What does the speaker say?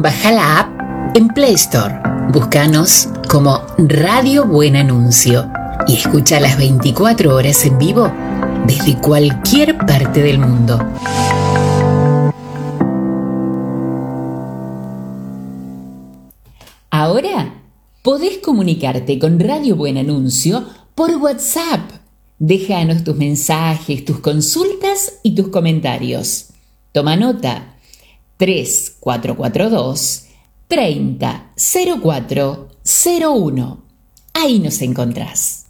Baja la app en Play Store. Búscanos como Radio Buen Anuncio y escucha las 24 horas en vivo desde cualquier parte del mundo. Ahora podés comunicarte con Radio Buen Anuncio por WhatsApp. Déjanos tus mensajes, tus consultas y tus comentarios. Toma nota: 3442 30 04 01. Ahí nos encontrás.